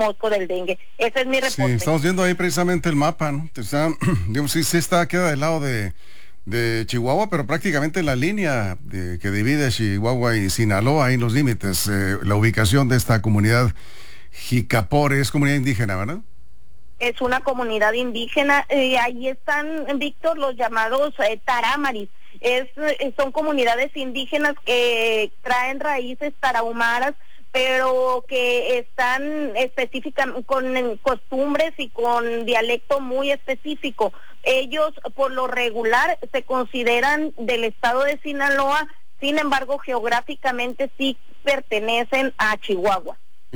mosco del dengue. Ese es mi reporte. Sí, estamos viendo ahí precisamente el mapa, ¿no? Está, digamos, sí queda del lado de Chihuahua, pero prácticamente en la línea que divide Chihuahua y Sinaloa, ahí en los límites, la ubicación de esta comunidad Jicapore, es comunidad indígena, ¿verdad? Es una comunidad indígena, ahí están, Víctor, los llamados tarámaris. Son comunidades indígenas que traen raíces tarahumaras, pero que están específicamente con costumbres y con dialecto muy específico. Ellos, por lo regular, se consideran del estado de Sinaloa, sin embargo, geográficamente sí pertenecen a Chihuahua.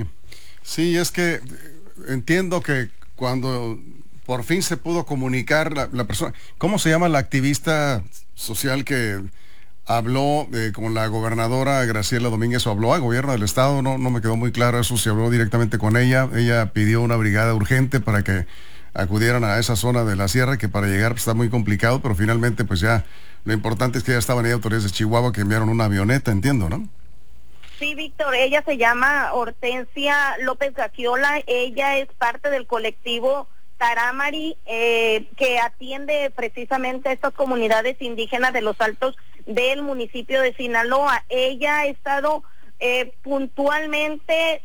Sí, es que entiendo que cuando por fin se pudo comunicar la persona, ¿cómo se llama la activista social que habló con la gobernadora Graciela Domínguez, o habló al gobierno del estado? No me quedó muy claro eso, si habló directamente con ella. Ella pidió una brigada urgente para que acudieran a esa zona de la sierra, que para llegar pues, está muy complicado, pero finalmente pues ya lo importante es que ya estaban ahí autoridades de Chihuahua que enviaron una avioneta, entiendo, ¿no? Sí, Víctor, ella se llama Hortensia López Gagiola, ella es parte del colectivo Tarámari, que atiende precisamente a estas comunidades indígenas de los altos del municipio de Sinaloa. Ella ha estado puntualmente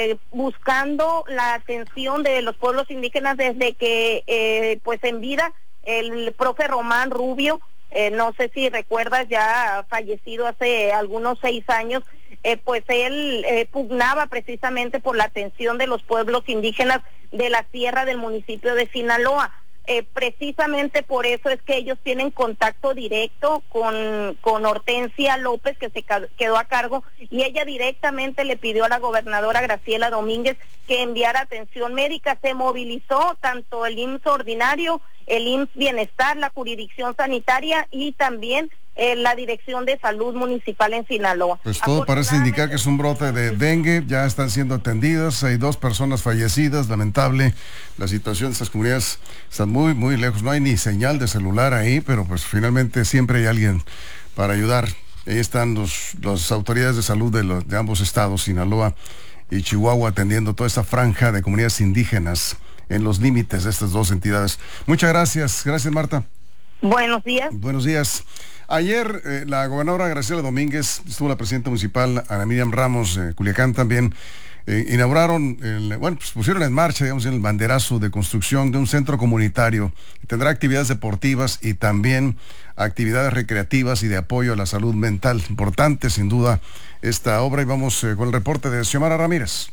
buscando la atención de los pueblos indígenas desde que, pues en vida, el profe Román Rubio, no sé si recuerdas, ya fallecido hace algunos 6 años, pues él pugnaba precisamente por la atención de los pueblos indígenas de la sierra del municipio de Sinaloa. Precisamente por eso es que ellos tienen contacto directo con Hortensia López, que se quedó a cargo, y ella directamente le pidió a la gobernadora Graciela Domínguez que enviara atención médica. Se movilizó tanto el IMSS ordinario, el IMSS Bienestar, la jurisdicción sanitaria y también la Dirección de Salud Municipal en Sinaloa. Pues todo parece indicar que es un brote de dengue, ya están siendo atendidas, hay 2 personas fallecidas, lamentable la situación de estas comunidades, están muy, muy lejos, no hay ni señal de celular ahí, pero pues finalmente siempre hay alguien para ayudar. Ahí están las autoridades de salud de ambos estados, Sinaloa y Chihuahua, atendiendo toda esta franja de comunidades indígenas en los límites de estas 2 entidades. Muchas gracias, Marta. Buenos días. Buenos días. Ayer la gobernadora Graciela Domínguez, estuvo la presidenta municipal Ana Miriam Ramos de Culiacán también, inauguraron, pues pusieron en marcha, digamos, el banderazo de construcción de un centro comunitario que tendrá actividades deportivas y también actividades recreativas y de apoyo a la salud mental. Importante, sin duda, esta obra, y vamos con el reporte de Xiomara Ramírez.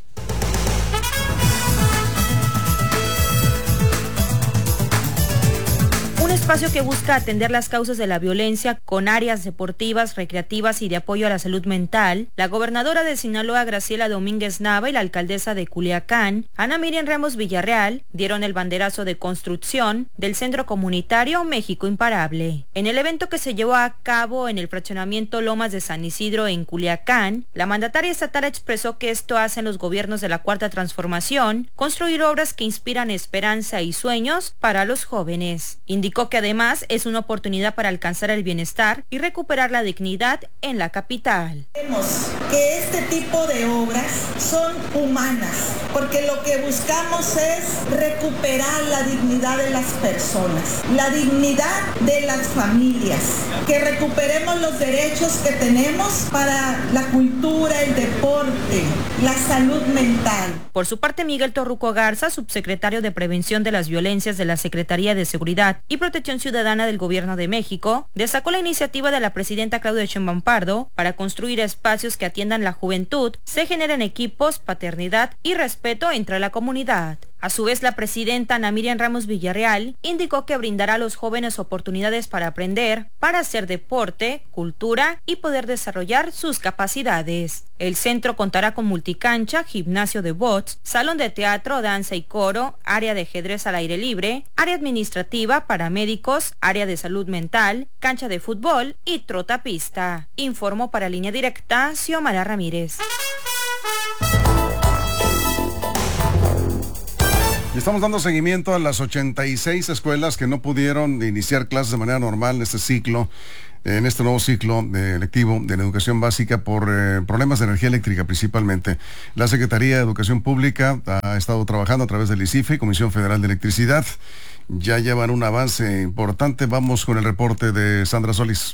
Espacio que busca atender las causas de la violencia con áreas deportivas, recreativas y de apoyo a la salud mental. La gobernadora de Sinaloa, Graciela Domínguez Nava, y la alcaldesa de Culiacán, Ana Miriam Ramos Villarreal, dieron el banderazo de construcción del Centro Comunitario México Imparable. En el evento que se llevó a cabo en el fraccionamiento Lomas de San Isidro en Culiacán, la mandataria estatal expresó que esto hacen los gobiernos de la Cuarta Transformación, construir obras que inspiran esperanza y sueños para los jóvenes. Indicó que además es una oportunidad para alcanzar el bienestar y recuperar la dignidad en la capital. Vemos que este tipo de obras son humanas, porque lo que buscamos es recuperar la dignidad de las personas, la dignidad de las familias, que recuperemos los derechos que tenemos para la cultura, el deporte, la salud mental. Por su parte, Miguel Torruco Garza, subsecretario de Prevención de las Violencias de la Secretaría de Seguridad y Protección Ciudadana del Gobierno de México, destacó la iniciativa de la presidenta Claudia Sheinbaum Pardo para construir espacios que atiendan la juventud, se generen equipos, paternidad y respeto entre la comunidad. A su vez, la presidenta Ana Miriam Ramos Villarreal indicó que brindará a los jóvenes oportunidades para aprender, para hacer deporte, cultura y poder desarrollar sus capacidades. El centro contará con multicancha, gimnasio de bots, salón de teatro, danza y coro, área de ajedrez al aire libre, área administrativa, paramédicos, área de salud mental, cancha de fútbol y trotapista. Informó para Línea Directa Xiomara Ramírez. Estamos dando seguimiento a las 86 escuelas que no pudieron iniciar clases de manera normal en este ciclo, en este nuevo ciclo lectivo de la educación básica por problemas de energía eléctrica principalmente. La Secretaría de Educación Pública ha estado trabajando a través del ICIFE, Comisión Federal de Electricidad. Ya llevan un avance importante. Vamos con el reporte de Sandra Solís.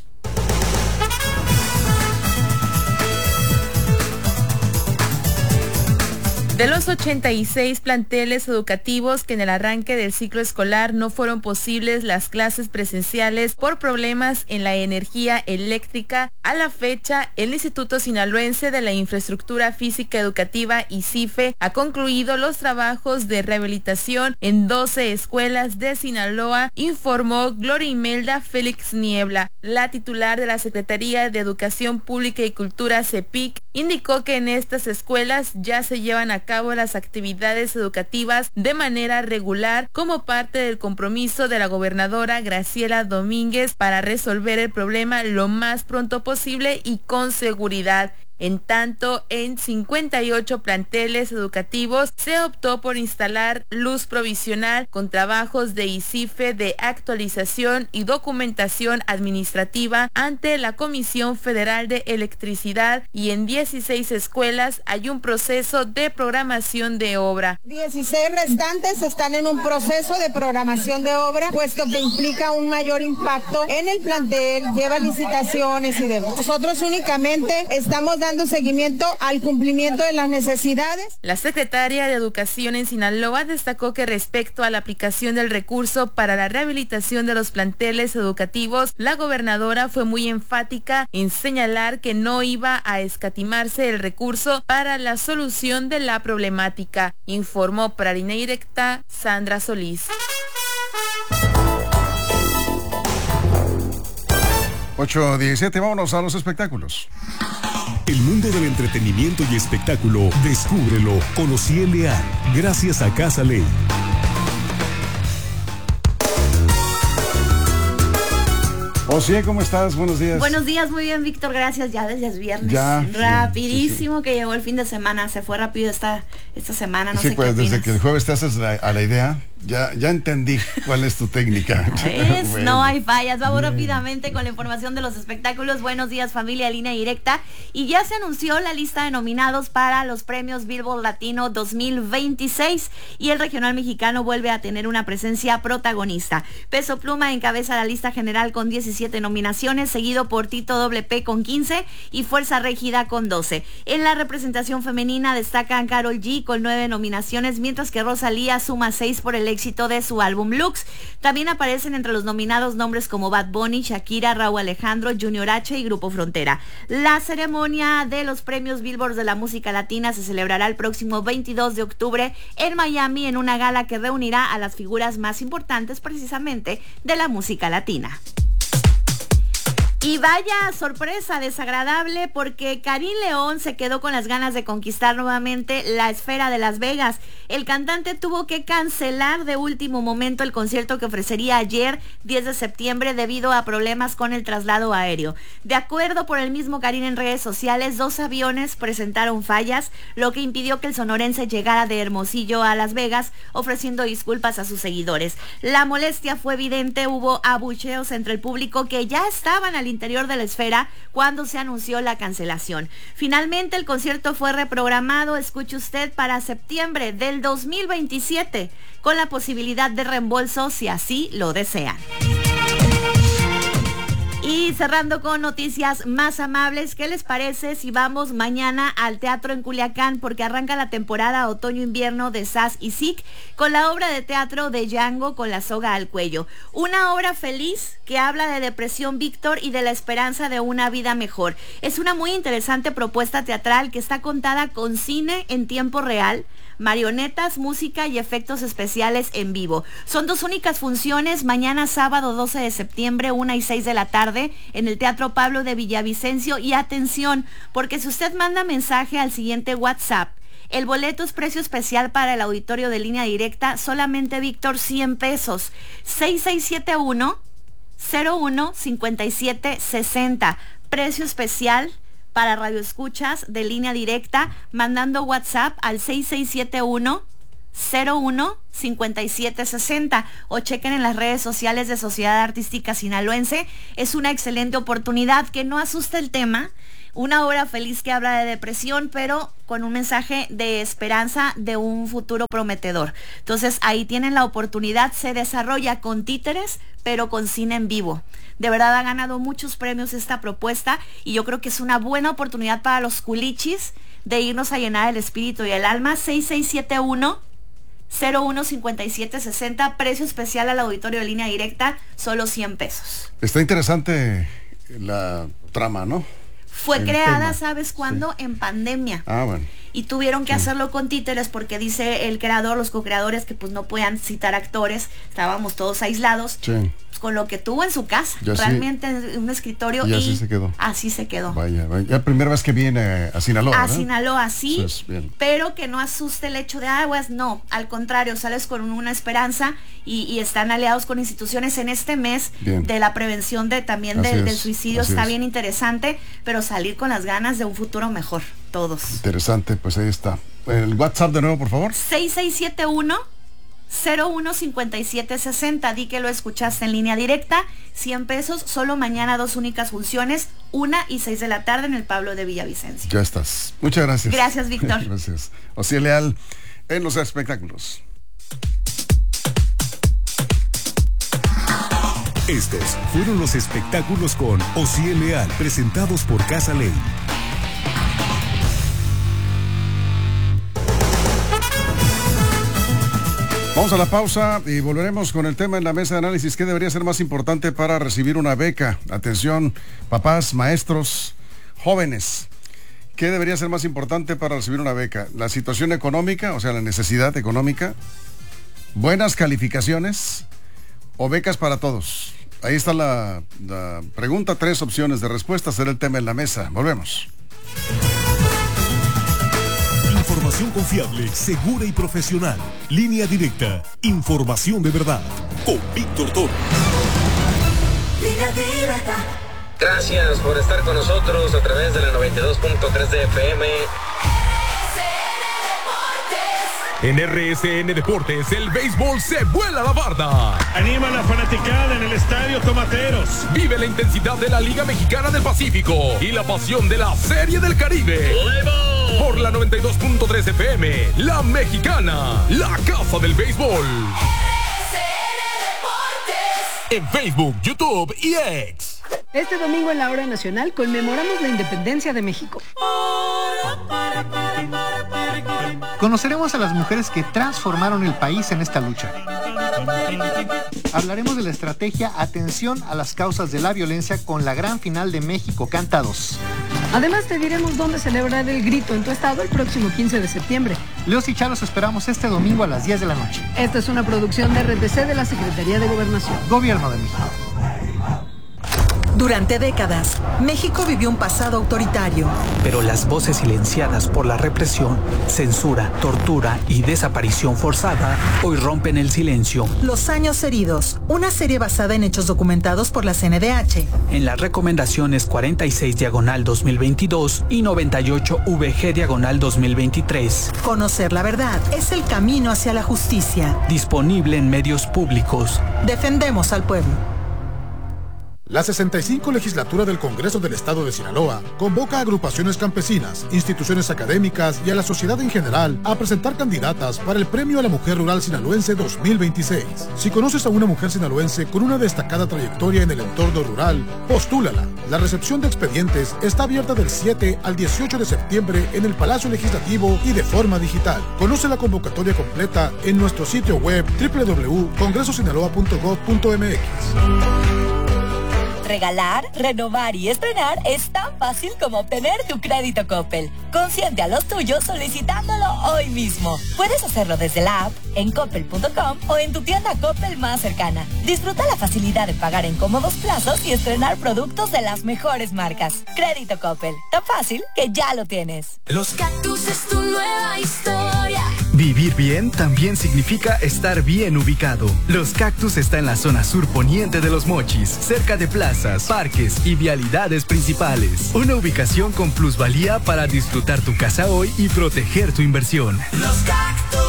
De los 86 planteles educativos que en el arranque del ciclo escolar no fueron posibles las clases presenciales por problemas en la energía eléctrica, a la fecha, el Instituto Sinaloense de la Infraestructura Física Educativa, ICIFE, ha concluido los trabajos de rehabilitación en 12 escuelas de Sinaloa, informó Gloria Imelda Félix Niebla. La titular de la Secretaría de Educación Pública y Cultura, CEPIC, indicó que en estas escuelas ya se llevan a cabo las actividades educativas de manera regular como parte del compromiso de la gobernadora Graciela Domínguez para resolver el problema lo más pronto posible y con seguridad. En tanto, en 58 planteles educativos se optó por instalar luz provisional con trabajos de ICIFE de actualización y documentación administrativa ante la Comisión Federal de Electricidad, y en 16 escuelas hay un proceso de programación de obra. 16 restantes están en un proceso de programación de obra, puesto que implica un mayor impacto en el plantel, lleva licitaciones y demás. Nosotros únicamente estamos dando seguimiento al cumplimiento de las necesidades. La secretaria de Educación en Sinaloa destacó que respecto a la aplicación del recurso para la rehabilitación de los planteles educativos, la gobernadora fue muy enfática en señalar que no iba a escatimarse el recurso para la solución de la problemática. Informó para Línea Directa Sandra Solís. 8:17, vámonos a los espectáculos. El mundo del entretenimiento y espectáculo, descúbrelo con Ociel Leal, gracias a Casa Ley. Ociel, ¿cómo estás? Buenos días. Buenos días, muy bien, Víctor, gracias. Ya desde el viernes. Ya. Rapidísimo, sí. Que llegó el fin de semana, se fue rápido esta semana, no sí, sé pues qué desde que el jueves te haces a la idea, ya entendí cuál es tu técnica. Bueno. No hay fallas. Vamos rápidamente con la información de los espectáculos. Buenos días, familia, Línea Directa. Y ya se anunció la lista de nominados para los premios Billboard Latino 2026 y el regional mexicano vuelve a tener una presencia protagonista. Peso Pluma encabeza la lista general con 17 nominaciones, seguido por Tito WP con 15 y Fuerza Régida con 12. En la representación femenina destacan Karol G con 9 nominaciones, mientras que Rosalía suma 6 por el éxito de su álbum Lux. También aparecen entre los nominados nombres como Bad Bunny, Shakira, Rauw Alejandro, Junior H y Grupo Frontera. La ceremonia de los premios Billboard de la música latina se celebrará el próximo 22 de octubre en Miami, en una gala que reunirá a las figuras más importantes precisamente de la música latina. Y vaya sorpresa desagradable, porque Karim León se quedó con las ganas de conquistar nuevamente la esfera de Las Vegas. El cantante tuvo que cancelar de último momento el concierto que ofrecería ayer, 10 de septiembre, debido a problemas con el traslado aéreo. De acuerdo por el mismo Karim en redes sociales, 2 aviones presentaron fallas, lo que impidió que el sonorense llegara de Hermosillo a Las Vegas, ofreciendo disculpas a sus seguidores. La molestia fue evidente, hubo abucheos entre el público que ya estaban al interior de la esfera cuando se anunció la cancelación. Finalmente el concierto fue reprogramado, escuche usted, para septiembre del 2027, con la posibilidad de reembolso si así lo desean. Y cerrando con noticias más amables, ¿qué les parece si vamos mañana al teatro en Culiacán? Porque arranca la temporada otoño-invierno de SAS y SIC con la obra de teatro de Django con la soga al cuello. Una obra feliz que habla de depresión, Víctor, y de la esperanza de una vida mejor. Es una muy interesante propuesta teatral que está contada con cine en tiempo real, marionetas, música y efectos especiales en vivo. Son 2 únicas funciones, mañana sábado 12 de septiembre, 1 y 6 de la tarde, en el Teatro Pablo de Villavicencio. Y atención, porque si usted manda mensaje al siguiente WhatsApp, el boleto es precio especial para el auditorio de Línea Directa, solamente, Víctor, 100 pesos. 6671-015760. Precio especial para radioescuchas de Línea Directa, mandando WhatsApp al 6671 01-5760 o chequen en las redes sociales de Sociedad Artística Sinaloense. Es una excelente oportunidad, que no asusta el tema. Una obra feliz que habla de depresión, pero con un mensaje de esperanza de un futuro prometedor. Entonces ahí tienen la oportunidad. Se desarrolla con títeres, pero con cine en vivo. De verdad ha ganado muchos premios esta propuesta y yo creo que es una buena oportunidad para los culichis de irnos a llenar el espíritu y el alma. 6671-015760, precio especial al auditorio de Línea Directa, solo 100 pesos. Está interesante la trama, ¿no? Fue creada, ¿sabes cuándo? Sí. En pandemia. Ah, bueno. Y tuvieron que hacerlo con títeres porque dice el creador, los co-creadores, que pues no podían citar actores, estábamos todos aislados. Sí. Pues con lo que tuvo en su casa, realmente en un escritorio, y así se quedó. Así se quedó. Vaya. Ya primera vez que viene a Sinaloa, A ¿verdad? Sinaloa, sí, pero que no asuste el hecho de, pues no, al contrario, sales con una esperanza y están aliados con instituciones en este mes de la prevención del suicidio. Está bien interesante, pero salir con las ganas de un futuro mejor, todos. Interesante, pues ahí está. El WhatsApp de nuevo, por favor. 6671-015760. Di que lo escuchaste en Línea Directa. 100 pesos, solo mañana 2 únicas funciones, 1 y 6 de la tarde en el Pablo de Villavicencio. Ya estás. Muchas gracias. Gracias, Víctor. Gracias. Osiel Leal en los espectáculos. Estos fueron los espectáculos con Osiel Leal, presentados por Casa Ley. Vamos a la pausa y volveremos con el tema en la mesa de análisis. ¿Qué debería ser más importante para recibir una beca? Atención, papás, maestros, jóvenes. ¿Qué debería ser más importante para recibir una beca? ¿La situación económica, o sea, la necesidad económica? ¿Buenas calificaciones? ¿O becas para todos? Ahí está la pregunta. 3 opciones de respuesta. Será el tema en la mesa. Volvemos. Información confiable, segura y profesional. Línea Directa. Información de verdad. Con Víctor Toro. Línea Directa. Gracias por estar con nosotros a través de la 92.3 de FM. En RSN Deportes, el béisbol se vuela la barda. Anima la fanaticada en el Estadio Tomateros. Vive la intensidad de la Liga Mexicana del Pacífico y la pasión de la Serie del Caribe. Por la 92.3 FM, La Mexicana, la casa del béisbol. En Facebook, YouTube y X. Este domingo en la hora nacional conmemoramos la independencia de México. Conoceremos a las mujeres que transformaron el país en esta lucha. Hablaremos de la estrategia Atención a las causas de la violencia con la gran final de México Canta 2. Además te diremos dónde celebrar el grito en tu estado el próximo 15 de septiembre. Leos y Chalos esperamos este domingo a las 10 de la noche. Esta es una producción de RTC de la Secretaría de Gobernación. Gobierno de México. Durante décadas, México vivió un pasado autoritario. Pero las voces silenciadas por la represión, censura, tortura y desaparición forzada hoy rompen el silencio. Los años heridos, una serie basada en hechos documentados por la CNDH. En las recomendaciones 46/2022 y 98/VG/2023. Conocer la verdad es el camino hacia la justicia. Disponible en medios públicos. Defendemos al pueblo. La 65 legislatura del Congreso del Estado de Sinaloa convoca a agrupaciones campesinas, instituciones académicas y a la sociedad en general a presentar candidatas para el Premio a la Mujer Rural Sinaloense 2026. Si conoces a una mujer sinaloense con una destacada trayectoria en el entorno rural, postúlala. La recepción de expedientes está abierta del 7 al 18 de septiembre en el Palacio Legislativo y de forma digital. Conoce la convocatoria completa en nuestro sitio web www.congresosinaloa.gov.mx. Regalar, renovar y estrenar es tan fácil como obtener tu crédito Coppel. Consiente a los tuyos solicitándolo hoy mismo. Puedes hacerlo desde la app, en coppel.com o en tu tienda Coppel más cercana. Disfruta la facilidad de pagar en cómodos plazos y estrenar productos de las mejores marcas. Crédito Coppel, tan fácil que ya lo tienes. Los Cactus es tu nueva historia. Vivir bien también significa estar bien ubicado. Los Cactus está en la zona sur poniente de Los Mochis, cerca de plazas, parques y vialidades principales. Una ubicación con plusvalía para disfrutar tu casa hoy y proteger tu inversión. Los Cactus.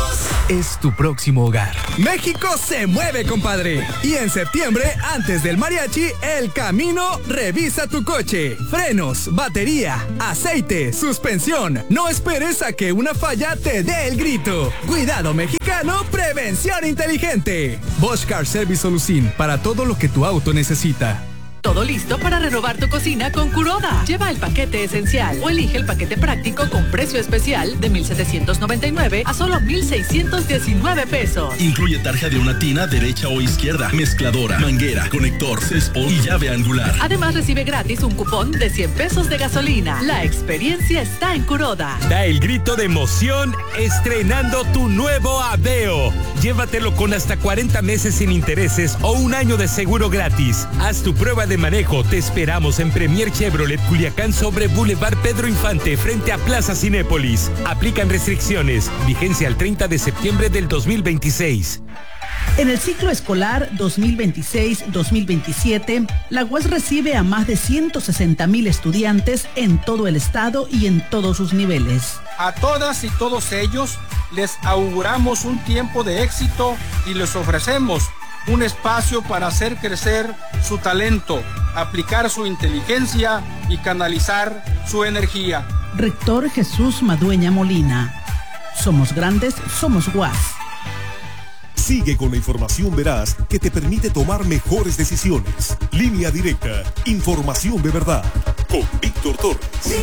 es tu próximo hogar. México se mueve, compadre. Y en septiembre, antes del mariachi, El Camino revisa tu coche. Frenos, batería, aceite, suspensión. No esperes a que una falla te dé el grito. Cuidado mexicano, prevención inteligente. Bosch Car Service Solution, para todo lo que tu auto necesita. Todo listo para renovar tu cocina con Kuroda. Lleva el paquete esencial o elige el paquete práctico con precio especial de 1,799 a solo 1,619 pesos. Incluye tarja de una tina derecha o izquierda, mezcladora, manguera, conector, césped y llave angular. Además recibe gratis un cupón de 100 pesos de gasolina. La experiencia está en Kuroda. Da el grito de emoción estrenando tu nuvo Aveo. Llévatelo con hasta 40 meses sin intereses o un año de seguro gratis. Haz tu prueba de manejo. Te esperamos en Premier Chevrolet Culiacán sobre Boulevard Pedro Infante frente a Plaza Cinépolis. Aplican restricciones. Vigencia al 30 de septiembre del 2026. En el ciclo escolar 2026-2027, la UAS recibe a más de 160,000 estudiantes en todo el estado y en todos sus niveles. A todas y todos ellos les auguramos un tiempo de éxito y les ofrecemos un espacio para hacer crecer su talento, aplicar su inteligencia y canalizar su energía. Rector Jesús Madueña Molina. Somos grandes, somos UAS. Sigue con la información veraz que te permite tomar mejores decisiones. Línea Directa, información de verdad. Con Víctor Torres.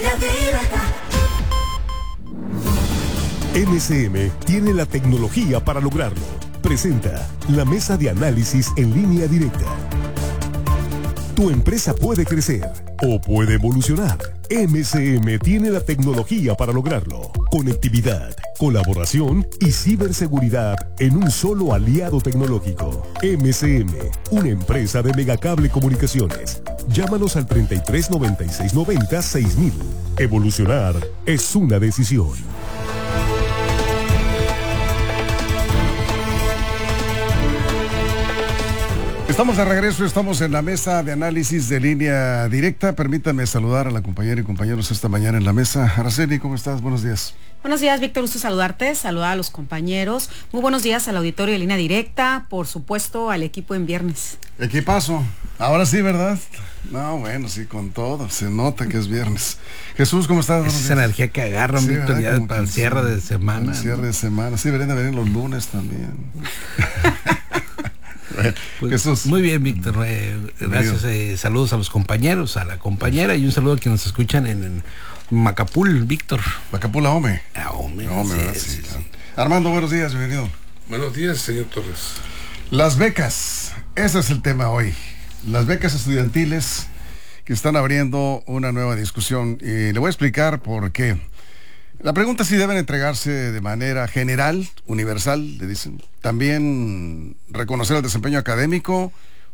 MCM tiene la tecnología para lograrlo. Presenta la mesa de análisis en Línea Directa. Tu empresa puede crecer o puede evolucionar. MCM tiene la tecnología para lograrlo. Conectividad, colaboración y ciberseguridad en un solo aliado tecnológico. MCM, una empresa de Megacable Comunicaciones. Llámanos al 33 96 90 6000. Evolucionar es una decisión. Estamos de regreso, estamos en la mesa de análisis de Línea Directa. Permítame saludar a la compañera y compañeros esta mañana en la mesa. Araceli, ¿cómo estás? Buenos días. Buenos días, Víctor, gusto saludarte, saludar a los compañeros. Muy buenos días al auditorio de Línea Directa, por supuesto al equipo en viernes. Equipazo, ahora sí, ¿verdad? No, bueno, sí, con todo, se nota que es viernes. Jesús, ¿cómo estás? Esa energía que agarran, sí, Víctor, ya para el cierre de semana. El cierre de semana, sí, deberían de venir los lunes también. Pues, Jesús. Muy bien, Víctor. Gracias. Saludos a los compañeros, a la compañera y un saludo a quienes nos escuchan en Macapul, Víctor. Macapul, Ahome. Ahome, sí. Armando, buenos días, bienvenido. Buenos días, señor Torres. Las becas, ese es el tema hoy. Las becas estudiantiles que están abriendo una nueva discusión y le voy a explicar por qué. La pregunta es si deben entregarse de manera general, universal, le dicen. También reconocer el desempeño académico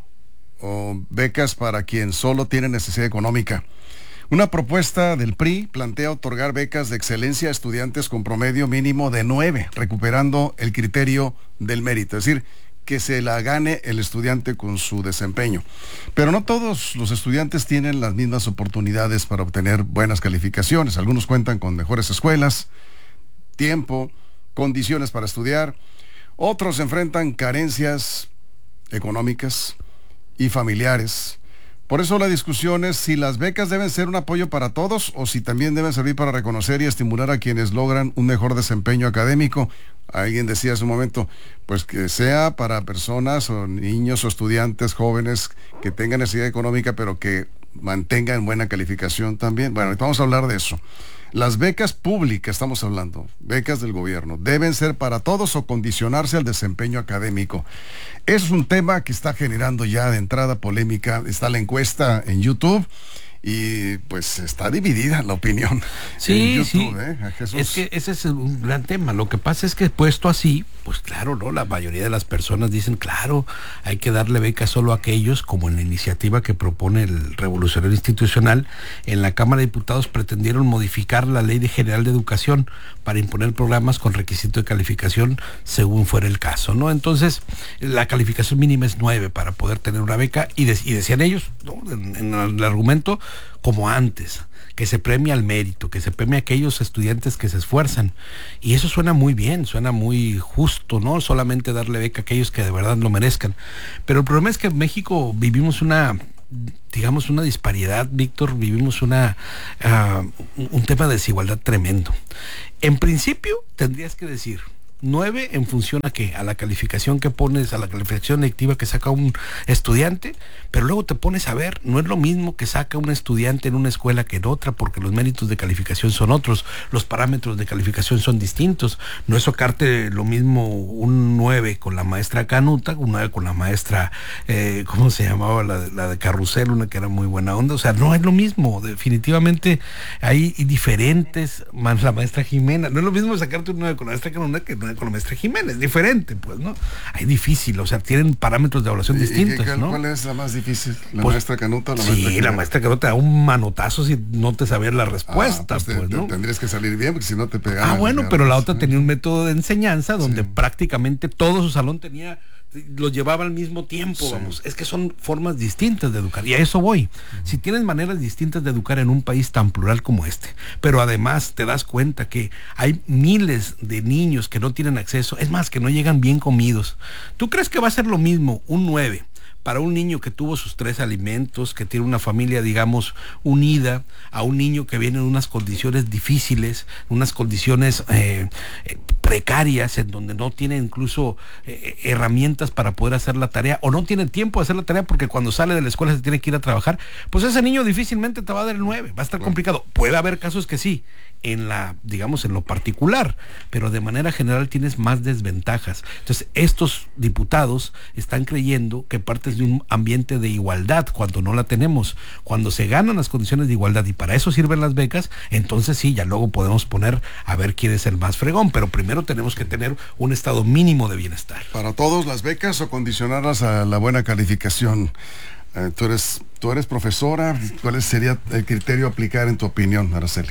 o becas para quien solo tiene necesidad económica. Una propuesta del PRI plantea otorgar becas de excelencia a estudiantes con promedio mínimo de 9, recuperando el criterio del mérito, es decir, que se la gane el estudiante con su desempeño. Pero no todos los estudiantes tienen las mismas oportunidades para obtener buenas calificaciones. Algunos cuentan con mejores escuelas, tiempo, condiciones para estudiar. Otros enfrentan carencias económicas y familiares. Por eso la discusión es si las becas deben ser un apoyo para todos o si también deben servir para reconocer y estimular a quienes logran un mejor desempeño académico. Alguien decía hace un momento, pues que sea para personas o niños o estudiantes jóvenes que tengan necesidad económica pero que mantengan buena calificación también. Bueno, vamos a hablar de eso. Las becas públicas, estamos hablando, becas del gobierno, ¿deben ser para todos o condicionarse al desempeño académico? Es un tema que está generando ya de entrada polémica. Está la encuesta en YouTube y pues está dividida la opinión. Sí, en YouTube, sí. Jesús. Es que ese es un gran tema. Lo que pasa es que puesto así, pues claro, ¿no? La mayoría de las personas dicen, claro, hay que darle becas solo a aquellos, como en la iniciativa que propone el Revolucionario Institucional. En la Cámara de Diputados pretendieron modificar la Ley General de Educación para imponer programas con requisito de calificación según fuera el caso, ¿no? Entonces, la calificación mínima es 9 para poder tener una beca y decían ellos, ¿no? En el argumento, como antes, que se premia al mérito, que se premia a aquellos estudiantes que se esfuerzan. Y eso suena muy bien, suena muy justo, ¿no? Solamente darle beca a aquellos que de verdad lo merezcan. Pero el problema es que en México vivimos una disparidad, Víctor, vivimos un tema de desigualdad tremendo. En principio, tendrías que decir 9 en función a qué, a la calificación que pones, a la calificación lectiva que saca un estudiante, pero luego te pones a ver, no es lo mismo que saca un estudiante en una escuela que en otra, porque los méritos de calificación son otros, los parámetros de calificación son distintos. No es sacarte lo mismo un 9 con la maestra Canuta, un 9 con la maestra, ¿cómo se llamaba? La de Carrusel, una que era muy buena onda. O sea, no es lo mismo, definitivamente hay diferentes, más la maestra Jimena, no es lo mismo sacarte un 9 con la maestra Canuta que 9 con la maestra Jiménez, diferente, pues, ¿no? Hay difícil, o sea, tienen parámetros de evaluación distintos, ¿no? ¿Cuál es la más difícil? ¿La maestra Canuta o la maestra Jiménez? Sí, la maestra Canuta da un manotazo si no te sabías la respuesta, ¿no? Tendrías que salir bien, porque si no te pegaban. Bueno, pero la otra tenía un método de enseñanza donde prácticamente todo su salón lo llevaba al mismo tiempo, vamos. Es que son formas distintas de educar, y a eso voy. Si tienes maneras distintas de educar en un país tan plural como este, pero además te das cuenta que hay miles de niños que no tienen acceso, es más, que no llegan bien comidos. ¿Tú crees que va a ser lo mismo un 9 para un niño que tuvo sus 3 alimentos, que tiene una familia, digamos, unida, a un niño que viene en unas condiciones difíciles, unas condiciones precarias, en donde no tiene incluso herramientas para poder hacer la tarea, o no tiene tiempo de hacer la tarea porque cuando sale de la escuela se tiene que ir a trabajar? Pues ese niño difícilmente te va a dar el 9, va a estar complicado. Puede haber casos que sí, en lo particular, pero de manera general tienes más desventajas. Entonces, estos diputados están creyendo que partes de un ambiente de igualdad cuando no la tenemos. Cuando se ganan las condiciones de igualdad y para eso sirven las becas, entonces sí, ya luego podemos poner a ver quién es el más fregón, pero primero tenemos que tener un estado mínimo de bienestar. ¿Para todos las becas o condicionarlas a la buena calificación? Tú eres profesora, ¿cuál sería el criterio a aplicar en tu opinión, Araceli?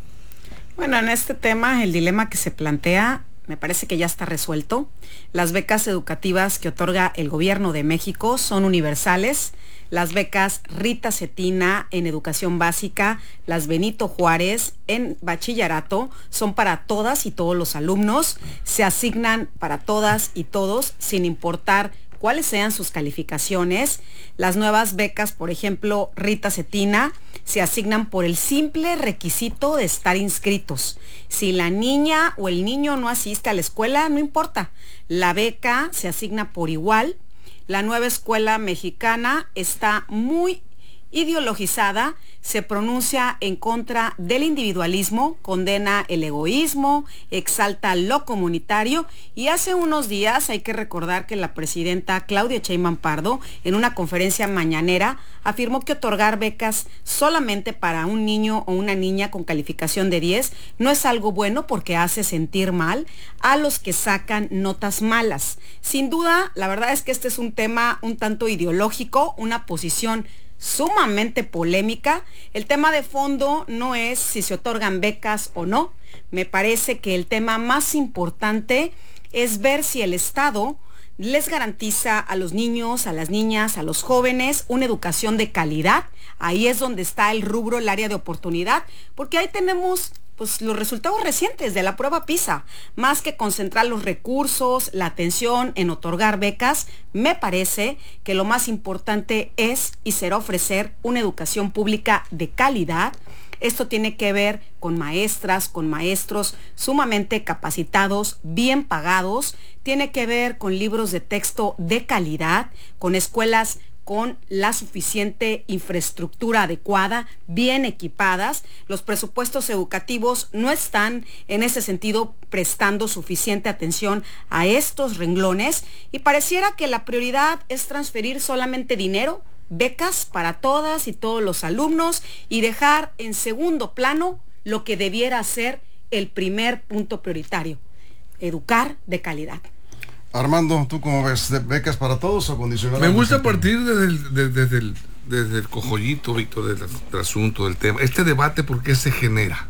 Bueno, en este tema, el dilema que se plantea, me parece que ya está resuelto. Las becas educativas que otorga el Gobierno de México son universales. Las becas Rita Cetina en educación básica, las Benito Juárez en bachillerato, son para todas y todos los alumnos. Se asignan para todas y todos, sin importar cuáles sean sus calificaciones. Las nuevas becas, por ejemplo, Rita Cetina, se asignan por el simple requisito de estar inscritos. Si la niña o el niño no asiste a la escuela, no importa. La beca se asigna por igual. La nueva escuela mexicana está muy ideologizada, se pronuncia en contra del individualismo, condena el egoísmo, exalta lo comunitario, y hace unos días hay que recordar que la presidenta Claudia Sheinbaum Pardo, en una conferencia mañanera, afirmó que otorgar becas solamente para un niño o una niña con calificación de 10 no es algo bueno porque hace sentir mal a los que sacan notas malas. Sin duda, la verdad es que este es un tema un tanto ideológico, una posición sumamente polémica. El tema de fondo no es si se otorgan becas o no. Me parece que el tema más importante es ver si el Estado les garantiza a los niños, a las niñas, a los jóvenes una educación de calidad. Ahí es donde está el rubro, el área de oportunidad, porque ahí tenemos los resultados recientes de la prueba PISA. Más que concentrar los recursos, la atención en otorgar becas, me parece que lo más importante es y será ofrecer una educación pública de calidad. Esto tiene que ver con maestras, con maestros sumamente capacitados, bien pagados. Tiene que ver con libros de texto de calidad, con escuelas con la suficiente infraestructura adecuada, bien equipadas. Los presupuestos educativos no están en ese sentido prestando suficiente atención a estos renglones, y pareciera que la prioridad es transferir solamente dinero, becas para todas y todos los alumnos, y dejar en segundo plano lo que debiera ser el primer punto prioritario: educar de calidad. Armando, ¿tú cómo ves? ¿Becas para todos o condicionadas? Me gusta partir desde el cojollito, Víctor, del asunto, del tema. Este debate, ¿por qué se genera?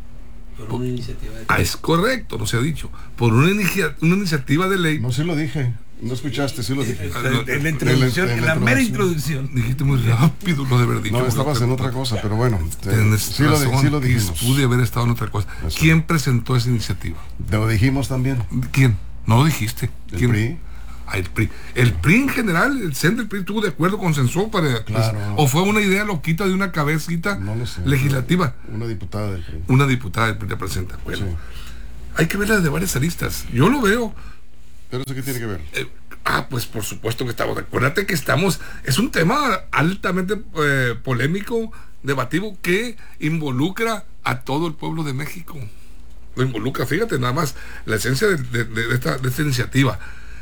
Por una iniciativa de ley. Es correcto, no se ha dicho. Por una iniciativa de ley. No, sí lo dije. No escuchaste, sí lo dije. En la introducción, en la mera introducción. Dijiste muy rápido lo de haber dicho. No, estabas en otra cosa, pero bueno. Sí lo dijimos. Pude haber estado en otra cosa. Eso. ¿Quién presentó esa iniciativa? Lo dijimos también. ¿Quién? No lo dijiste. ¿El PRI? El PRI. El PRI en general, el CEN del PRI estuvo de acuerdo, consensuó para... Claro. ¿O fue una idea loquita de una cabecita legislativa? Una diputada del PRI. Una diputada del PRI representa. Bueno, sí. Hay que verla de varias aristas. Yo lo veo. ¿Pero eso qué tiene que ver? Pues por supuesto que estamos. Acuérdate que es un tema altamente polémico, debativo, que involucra a todo el pueblo de México. Lo involucra, fíjate, nada más la esencia de esta iniciativa.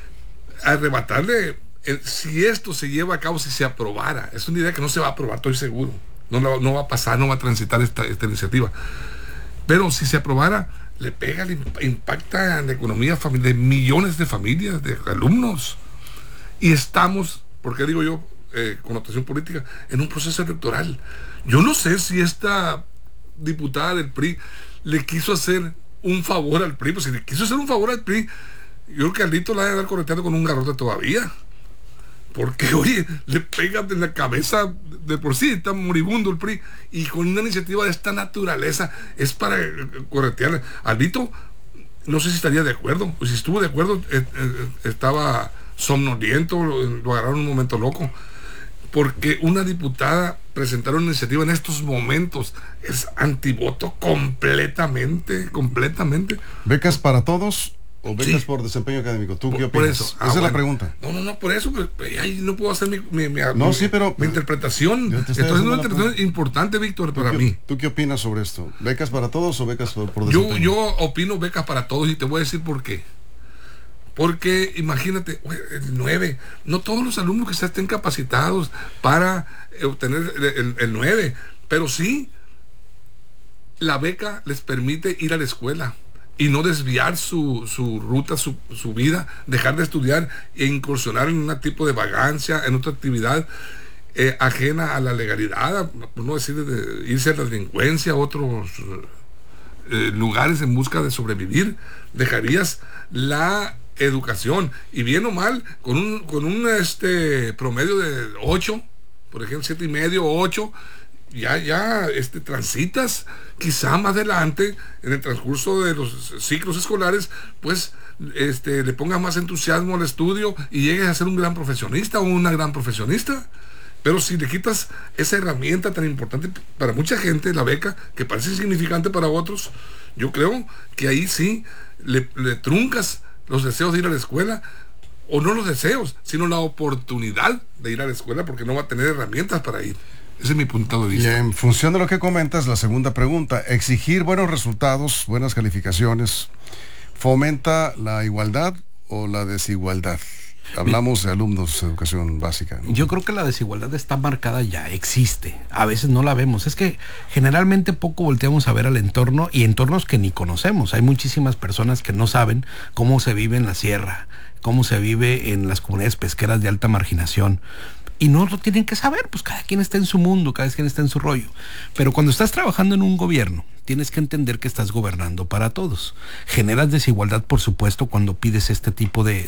Arrebatarle, si esto se lleva a cabo, si se aprobara, es una idea que no se va a aprobar, estoy seguro. No va a pasar, no va a transitar esta iniciativa. Pero si se aprobara, le pega, le impacta en la economía de millones de familias, de alumnos. Y estamos, porque digo yo, connotación política, en un proceso electoral. Yo no sé si esta diputada del PRI le quiso hacer un favor al PRI, pues si le quiso hacer un favor al PRI, yo creo que Alito la debe estar correteando con un garrote todavía. Porque, oye, le pega en la cabeza, de por sí está moribundo el PRI, y con una iniciativa de esta naturaleza es para corretearle. Alito, no sé si estaría de acuerdo, o si estuvo de acuerdo, estaba somnoliento, lo agarraron en un momento loco. Porque una diputada presentar una iniciativa en estos momentos es antivoto completamente. ¿Becas para todos? ¿O becas por desempeño académico? ¿Tú qué opinas? Por eso. Esa es la pregunta. No, por eso. Ahí no puedo hacer mi interpretación. Estoy haciendo una interpretación importante, Víctor, para mí. ¿Tú qué opinas sobre esto? ¿Becas para todos o becas por desempeño? Yo opino becas para todos y te voy a decir por qué. Porque imagínate, el 9, no todos los alumnos que estén capacitados para obtener el 9, pero sí la beca les permite ir a la escuela y no desviar su ruta, su vida, dejar de estudiar e incursionar en un tipo de vagancia, en otra actividad ajena a la legalidad, por no decir irse a la delincuencia, a otros lugares en busca de sobrevivir. Dejarías la educación, y bien o mal, con un promedio de 8, por ejemplo, 7.5, 8, ya transitas, quizá más adelante, en el transcurso de los ciclos escolares, pues le pongas más entusiasmo al estudio y llegues a ser un gran profesionista o una gran profesionista. Pero si le quitas esa herramienta tan importante para mucha gente, la beca, que parece insignificante para otros, yo creo que ahí sí le truncas los deseos de ir a la escuela, o no los deseos, sino la oportunidad de ir a la escuela, porque no va a tener herramientas para ir. Ese es mi punto de vista. Y en función de lo que comentas, la segunda pregunta: exigir buenos resultados, buenas calificaciones, ¿fomenta la igualdad o la desigualdad? Hablamos de alumnos de educación básica, ¿no? Yo creo que la desigualdad está marcada ya, existe. A veces no la vemos. Es que generalmente poco volteamos a ver al entorno, y entornos que ni conocemos. Hay muchísimas personas que no saben cómo se vive en la sierra, cómo se vive en las comunidades pesqueras de alta marginación. Y no lo tienen que saber, pues cada quien está en su mundo, cada quien está en su rollo. Pero cuando estás trabajando en un gobierno, tienes que entender que estás gobernando para todos. Generas desigualdad, por supuesto, cuando pides este tipo de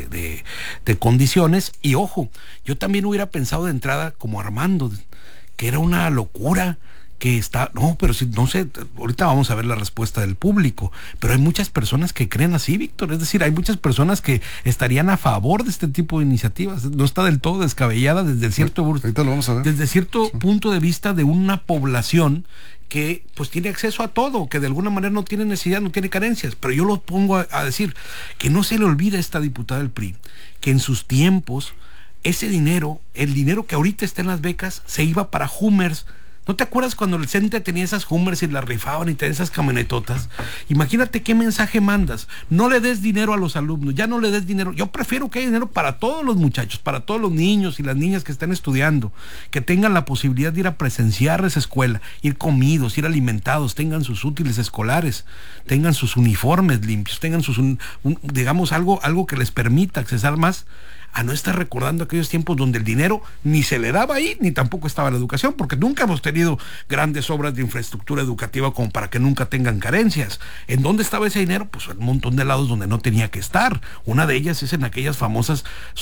condiciones. Y ojo, yo también hubiera pensado de entrada, como Armando, que era una locura, que está, no, pero si, no sé, ahorita vamos a ver la respuesta del público, pero hay muchas personas que creen así, Víctor, es decir, hay muchas personas que estarían a favor de este tipo de iniciativas. No está del todo descabellada desde cierto, ahorita lo vamos a ver, desde cierto punto de vista de una población que pues tiene acceso a todo, que de alguna manera no tiene necesidad, no tiene carencias. Pero yo lo pongo a decir, que no se le olvida a esta diputada del PRI, que en sus tiempos, ese dinero, el dinero que ahorita está en las becas, se iba para Hummers. ¿No te acuerdas cuando el CENTE tenía esas Hummers y las rifaban y tenía esas camionetotas? Imagínate qué mensaje mandas. No le des dinero a los alumnos, ya no le des dinero. Yo prefiero que haya dinero para todos los muchachos, para todos los niños y las niñas que estén estudiando, que tengan la posibilidad de ir a presenciar esa escuela, ir comidos, ir alimentados, tengan sus útiles escolares, tengan sus uniformes limpios, tengan sus, digamos, algo que les permita accesar más a no estar recordando aquellos tiempos donde el dinero ni se le daba ahí, ni tampoco estaba la educación, porque nunca hemos tenido grandes obras de infraestructura educativa como para que nunca tengan carencias. ¿En dónde estaba ese dinero? Pues en un montón de lados donde no tenía que estar. Una de ellas es en aquellas famosas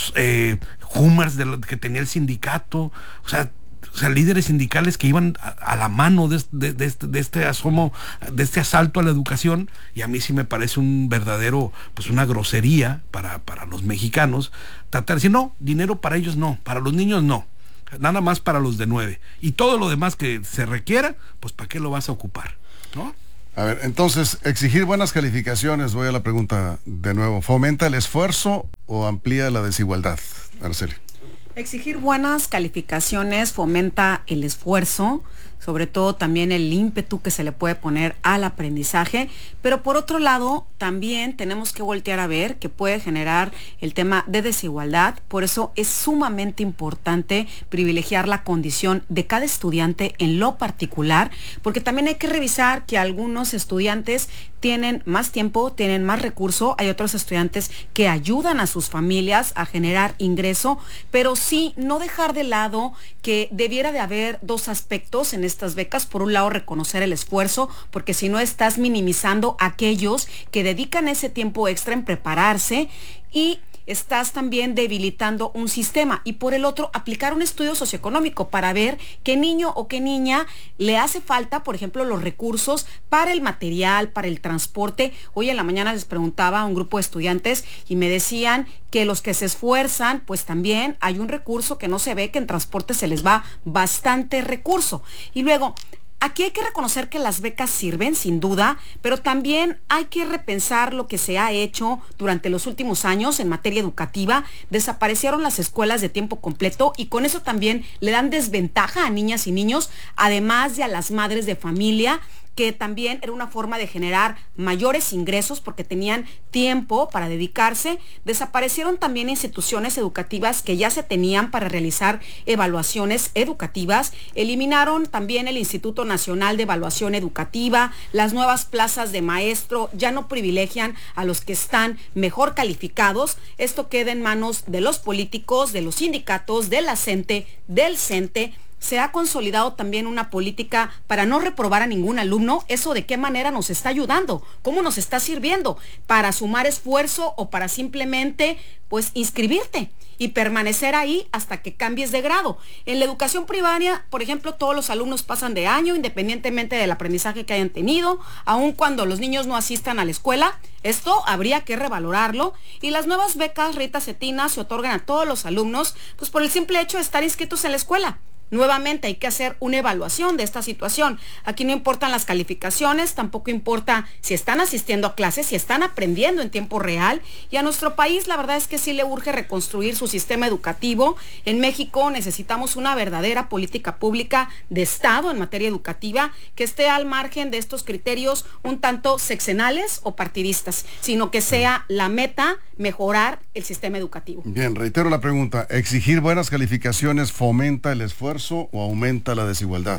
Hummers que tenía el sindicato, o sea, líderes sindicales que iban a la mano de este asomo, de este asalto a la educación, y a mí sí me parece un verdadero, pues una grosería para los mexicanos, tratar de decir, no, dinero para ellos no, para los niños no, nada más para los de 9, y todo lo demás que se requiera, pues ¿para qué lo vas a ocupar? ¿No? A ver, entonces, exigir buenas calificaciones, voy a la pregunta de nuevo, ¿fomenta el esfuerzo o amplía la desigualdad, Araceli? Exigir buenas calificaciones fomenta el esfuerzo, sobre todo también el ímpetu que se le puede poner al aprendizaje, pero por otro lado también tenemos que voltear a ver que puede generar el tema de desigualdad. Por eso es sumamente importante privilegiar la condición de cada estudiante en lo particular, porque también hay que revisar que algunos estudiantes tienen más tiempo, tienen más recurso, hay otros estudiantes que ayudan a sus familias a generar ingreso, pero sí no dejar de lado que debiera de haber dos aspectos en estas becas. Por un lado, reconocer el esfuerzo, porque si no estás minimizando a aquellos que dedican ese tiempo extra en prepararse, y estás también debilitando un sistema. Y por el otro, aplicar un estudio socioeconómico para ver qué niño o qué niña le hace falta, por ejemplo, los recursos para el material, para el transporte. Hoy en la mañana les preguntaba a un grupo de estudiantes y me decían que los que se esfuerzan, pues también hay un recurso que no se ve, que en transporte se les va bastante recurso. Y luego, aquí hay que reconocer que las becas sirven, sin duda, pero también hay que repensar lo que se ha hecho durante los últimos años en materia educativa. Desaparecieron las escuelas de tiempo completo y con eso también le dan desventaja a niñas y niños, además de a las madres de familia, que también era una forma de generar mayores ingresos porque tenían tiempo para dedicarse. Desaparecieron también instituciones educativas que ya se tenían para realizar evaluaciones educativas. Eliminaron también el Instituto Nacional de Evaluación Educativa. Las nuevas plazas de maestro ya no privilegian a los que están mejor calificados. Esto queda en manos de los políticos, de los sindicatos, de la CENTE, del CENTE. Se ha consolidado también una política para no reprobar a ningún alumno. ¿Eso de qué manera nos está ayudando? ¿Cómo nos está sirviendo? ¿Para sumar esfuerzo o para simplemente, pues, inscribirte y permanecer ahí hasta que cambies de grado? En la educación primaria, por ejemplo, todos los alumnos pasan de año independientemente del aprendizaje que hayan tenido, aun cuando los niños no asistan a la escuela. Esto habría que revalorarlo. Y las nuevas becas Rita Cetina se otorgan a todos los alumnos, pues por el simple hecho de estar inscritos en la escuela. Nuevamente hay que hacer una evaluación de esta situación. Aquí no importan las calificaciones, tampoco importa si están asistiendo a clases, si están aprendiendo en tiempo real. Y a nuestro país la verdad es que sí le urge reconstruir su sistema educativo. En México necesitamos una verdadera política pública de Estado en materia educativa que esté al margen de estos criterios un tanto sexenales o partidistas, sino que sea la meta mejorar el sistema educativo. Bien, reitero la pregunta, ¿exigir buenas calificaciones fomenta el esfuerzo o aumenta la desigualdad?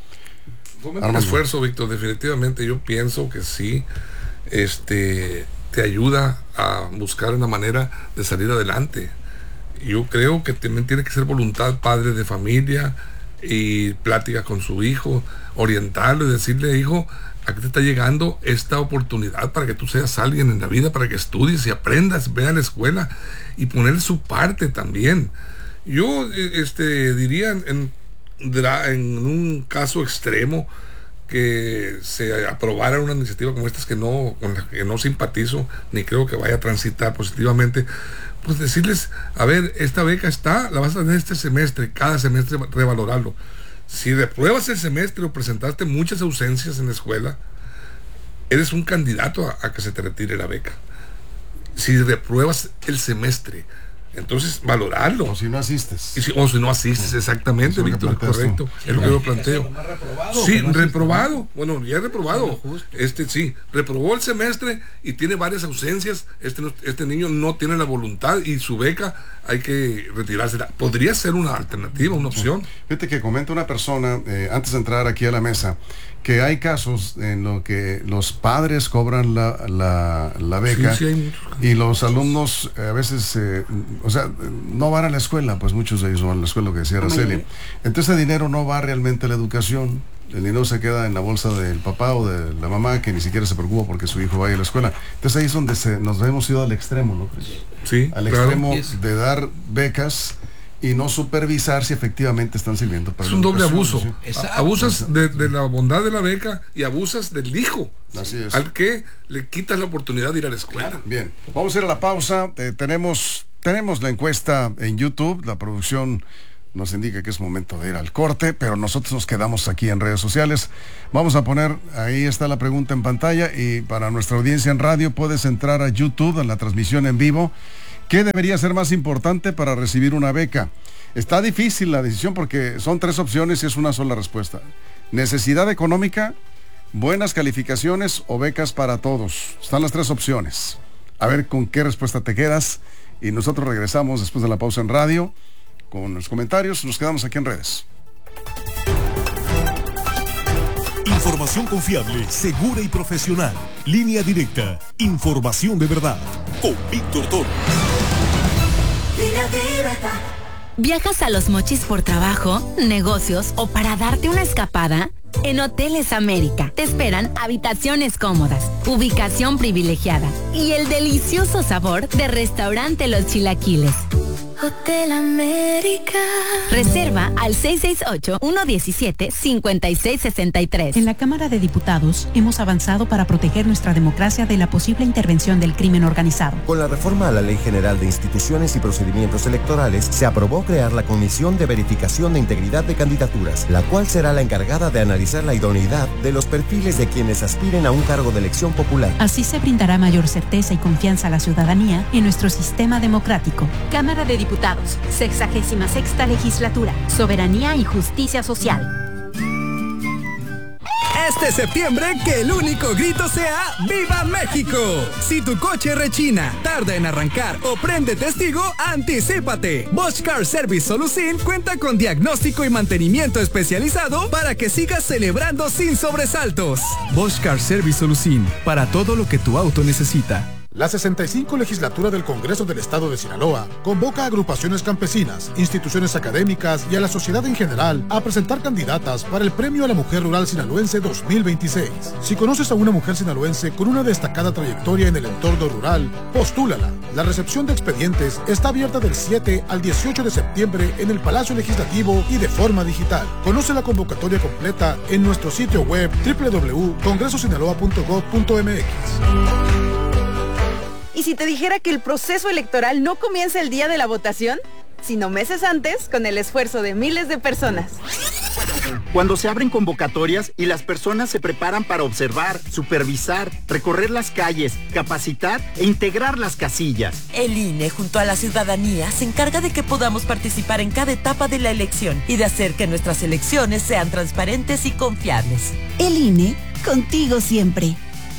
Fomenta el esfuerzo, Víctor, definitivamente yo pienso que sí, te ayuda a buscar una manera de salir adelante. Yo creo que también tiene que ser voluntad padre de familia y plática con su hijo, orientarlo y decirle, hijo, aquí te está llegando esta oportunidad para que tú seas alguien en la vida, para que estudies y aprendas, ve a la escuela y poner su parte también. Yo diría en un caso extremo que se aprobara una iniciativa como esta con la que no simpatizo ni creo que vaya a transitar positivamente, pues decirles, a ver, esta beca la vas a tener este semestre, cada semestre revalorarlo. Si repruebas el semestre o presentaste muchas ausencias en la escuela, eres un candidato a que se te retire la beca. Si repruebas el semestre, entonces valorarlo. O si no asistes. O si no asistes, exactamente, Víctor, correcto. Es lo que yo planteo. Sí, reprobado. Bueno, ya reprobado. Sí, reprobó el semestre y tiene varias ausencias. Este niño no tiene la voluntad y su beca hay que retirársela. Podría ser una alternativa, una opción. Fíjate que comenta una persona, antes de entrar aquí a la mesa, que hay casos en los que los padres cobran la beca y los alumnos a veces, no van a la escuela, pues muchos de ellos no van a la escuela, lo que decía Araceli. Entonces ese dinero no va realmente a la educación, el dinero se queda en la bolsa del papá o de la mamá, que ni siquiera se preocupa porque su hijo vaya a la escuela. Entonces ahí es donde nos hemos ido al extremo, ¿no? Sí, al extremo de dar becas y no supervisar si efectivamente están sirviendo para es un doble abuso. ¿Sí? Abusas de la bondad de la beca y abusas del hijo. Así es. Al que le quitas la oportunidad de ir a la escuela. Bien, vamos a ir a la pausa. Tenemos la encuesta en YouTube. La producción nos indica que es momento de ir al corte, pero nosotros nos quedamos aquí en redes sociales. Vamos a poner, ahí está la pregunta en pantalla, y para nuestra audiencia en radio puedes entrar a YouTube, en la transmisión en vivo. ¿Qué debería ser más importante para recibir una beca? Está difícil la decisión porque son 3 opciones y es una sola respuesta. Necesidad económica, buenas calificaciones o becas para todos. Están las 3 opciones. A ver con qué respuesta te quedas. Y nosotros regresamos después de la pausa en radio con los comentarios. Nos quedamos aquí en redes. Información confiable, segura y profesional. Línea directa. Información de verdad. Con Víctor Torres. ¿Viajas a Los Mochis por trabajo, negocios o para darte una escapada? En Hoteles América te esperan habitaciones cómodas, ubicación privilegiada y el delicioso sabor de restaurante Los Chilaquiles. Hotel América. Reserva al 668-117-5663. En la Cámara de Diputados hemos avanzado para proteger nuestra democracia de la posible intervención del crimen organizado. Con la reforma a la Ley General de Instituciones y Procedimientos Electorales, se aprobó crear la Comisión de Verificación de Integridad de Candidaturas, la cual será la encargada de analizar la idoneidad de los perfiles de quienes aspiren a un cargo de elección popular. Así se brindará mayor certeza y confianza a la ciudadanía en nuestro sistema democrático. Cámara de Diputados, 66ª Legislatura, Soberanía y Justicia Social. Este septiembre, que el único grito sea ¡Viva México! Si tu coche rechina, tarda en arrancar o prende testigo, anticípate. Bosch Car Service Solusin cuenta con diagnóstico y mantenimiento especializado para que sigas celebrando sin sobresaltos. Bosch Car Service Solusin, para todo lo que tu auto necesita. La 65 Legislatura del Congreso del Estado de Sinaloa convoca a agrupaciones campesinas, instituciones académicas y a la sociedad en general a presentar candidatas para el Premio a la Mujer Rural Sinaloense 2026. Si conoces a una mujer sinaloense con una destacada trayectoria en el entorno rural, postúlala. La recepción de expedientes está abierta del 7 al 18 de septiembre en el Palacio Legislativo y de forma digital. Conoce la convocatoria completa en nuestro sitio web www.congresosinaloa.gov.mx. ¿Y si te dijera que el proceso electoral no comienza el día de la votación, sino meses antes, con el esfuerzo de miles de personas? Cuando se abren convocatorias y las personas se preparan para observar, supervisar, recorrer las calles, capacitar e integrar las casillas. El INE, junto a la ciudadanía, se encarga de que podamos participar en cada etapa de la elección y de hacer que nuestras elecciones sean transparentes y confiables. El INE, contigo siempre.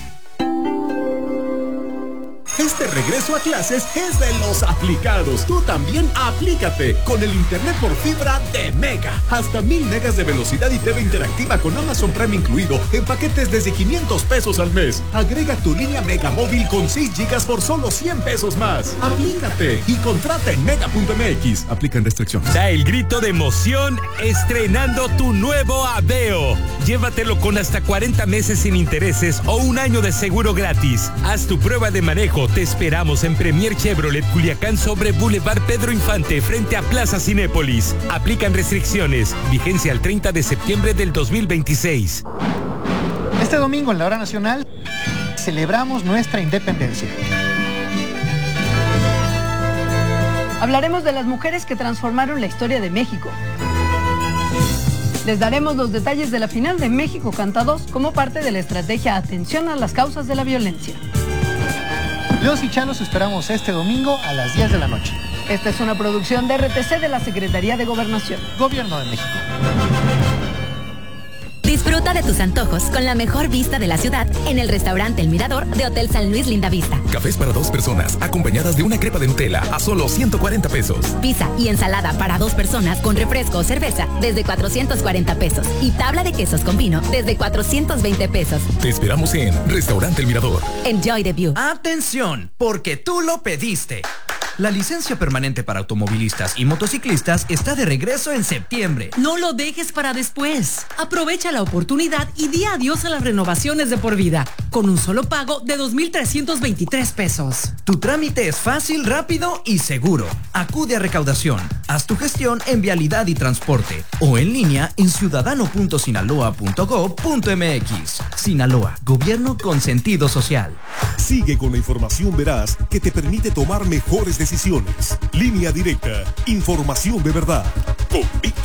Este regreso a clases es de los aplicados. Tú también aplícate con el internet por fibra de Mega. Hasta 1000 megas de velocidad y TV interactiva con Amazon Prime incluido en paquetes desde 500 pesos al mes. Agrega tu línea Mega móvil con 6 gigas por solo 100 pesos más. Aplícate y contrata en mega.mx. Aplican restricciones. Da el grito de emoción estrenando tu nuevo Aveo. Llévatelo con hasta 40 meses sin intereses o un año de seguro gratis. Haz tu prueba de manejo. Te esperamos en Premier Chevrolet Culiacán sobre Boulevard Pedro Infante frente a Plaza Cinépolis. Aplican restricciones. Vigencia al 30 de septiembre del 2026. Este domingo en la hora nacional celebramos nuestra independencia. Hablaremos de las mujeres que transformaron la historia de México. Les daremos los detalles de la final de México Canta 2 como parte de la estrategia Atención a las Causas de la Violencia. Los y Chalos esperamos este domingo a las 10 de la noche. Esta es una producción de RTC de la Secretaría de Gobernación. Gobierno de México. Disfruta de tus antojos con la mejor vista de la ciudad en el restaurante El Mirador de Hotel San Luis Lindavista. Cafés para 2 personas, acompañadas de una crepa de Nutella a solo 140 pesos. Pizza y ensalada para 2 personas con refresco o cerveza desde 440 pesos. Y tabla de quesos con vino desde 420 pesos. Te esperamos en Restaurante El Mirador. Enjoy the view. Atención, porque tú lo pediste. La licencia permanente para automovilistas y motociclistas está de regreso en septiembre. No lo dejes para después. Aprovecha la oportunidad y di adiós a las renovaciones de por vida, con un solo pago de 2,323 pesos. Tu trámite es fácil, rápido y seguro. Acude a recaudación. Haz tu gestión en Vialidad y Transporte o en línea en ciudadano.sinaloa.gov.mx. Sinaloa, gobierno con sentido social. Sigue con la información veraz que te permite tomar mejores decisiones. Línea Directa, información de verdad. Con Víctor